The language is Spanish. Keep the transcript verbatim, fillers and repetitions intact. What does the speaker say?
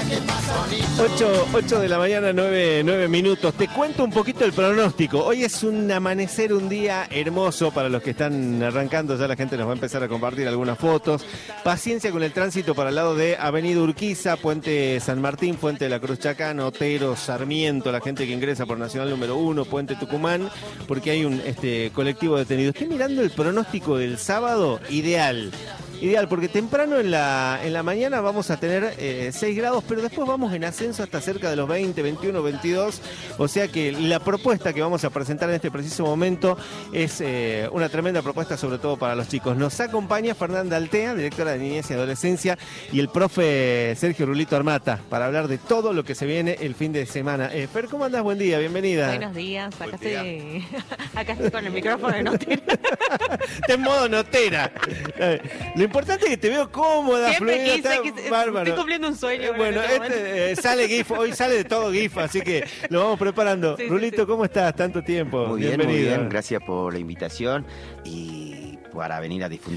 ocho de la mañana, nueve minutos. Te cuento un poquito el pronóstico. Hoy es un amanecer, un día hermoso para los que están arrancando. Ya la gente nos va a empezar a compartir algunas fotos. Paciencia con el tránsito para el lado de Avenida Urquiza, Puente San Martín, Puente de la Cruz Chacán, Otero, Sarmiento, la gente que ingresa por Nacional número uno, Puente Tucumán, porque hay un este, colectivo detenido. Estoy mirando el pronóstico del sábado, ideal. Ideal, porque temprano en la, en la mañana vamos a tener eh, seis grados, pero después vamos en ascenso hasta cerca de los veinte, veintiuno, veintidós. O sea que la propuesta que vamos a presentar en este preciso momento es eh, una tremenda propuesta, sobre todo para los chicos. Nos acompaña Fernanda Altea, directora de Niñez y Adolescencia, y el profe Sergio Rulito Armata, para hablar de todo lo que se viene el fin de semana. Eh, Fer, ¿cómo andás? Buen día, bienvenida. Buenos días, acá estoy, acá estoy con el micrófono de notera. Está en modo notera. Lo importante es que te veo cómoda, Siempre fluida, quise, está quise, bárbaro. Estoy cumpliendo un sueño. Eh, bueno, en este este, eh, sale GIF, hoy sale de todo GIF, así que lo vamos preparando. Sí, Rulito, sí, sí. ¿cómo estás? Tanto tiempo. Muy bien, Bienvenido. muy bien. Gracias por la invitación y para venir a difundir